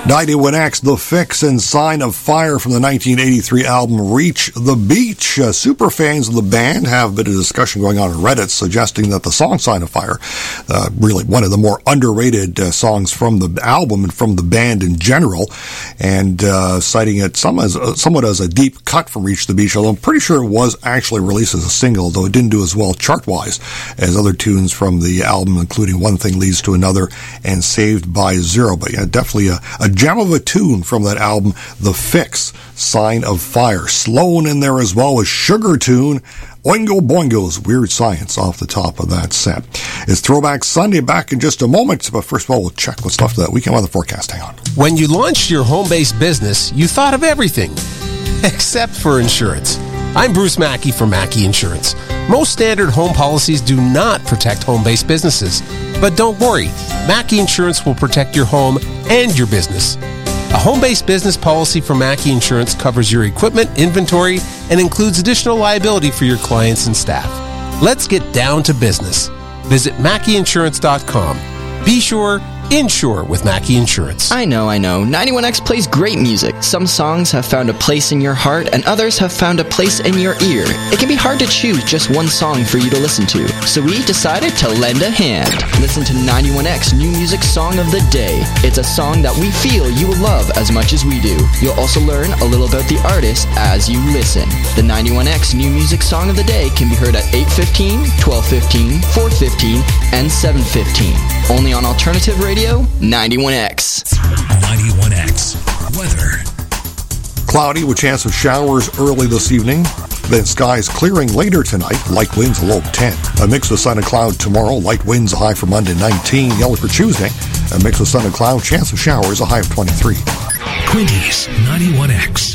91X, The Fix, and Sign of Fire from the 1983 album Reach the Beach. Super fans of the band have a bit of discussion going on Reddit suggesting that the song Sign of Fire, really one of the more underrated songs from the album and from the band in general, and citing it somewhat as a deep cut from Reach the Beach, although I'm pretty sure it was actually released as a single, though it didn't do as well chart-wise as other tunes from the album, including One Thing Leads to Another and Saved by Zero. But yeah, definitely a gem of a tune from that album, The Fix, Sign of Fire. Sloan in there as well as Sugar Tune, Oingo Boingo's Weird Science off the top of that set. It's Throwback Sunday, back in just a moment, but first of all, we'll check what's left of that weekend weather forecast. Hang on. When you launched your home-based business, you thought of everything, except for insurance. I'm Bruce Mackey from Mackey Insurance. Most standard home policies do not protect home-based businesses. But don't worry, Mackey Insurance will protect your home and your business. A home-based business policy from Mackey Insurance covers your equipment, inventory, and includes additional liability for your clients and staff. Let's get down to business. Visit MackeyInsurance.com. Be sure, insure with Mackey Insurance. I know. 91X plays great music. Some songs have found a place in your heart, and others have found a place in your ear. It can be hard to choose just one song for you to listen to, so we decided to lend a hand. Listen to 91X New Music Song of the Day. It's a song that we feel you will love as much as we do. You'll also learn a little about the artist as you listen. The 91X New Music Song of the Day can be heard at 8:15, 12:15, 4:15, and 7:15. Only on Alternative Radio, 91X. 91X. Weather. Cloudy with chance of showers early this evening. Then skies clearing later tonight. Light winds a low of 10. A mix of sun and cloud tomorrow. Light winds a high for Monday 19. Yellow for Tuesday. A mix of sun and cloud. Chance of showers a high of 23. Quinty's 91X.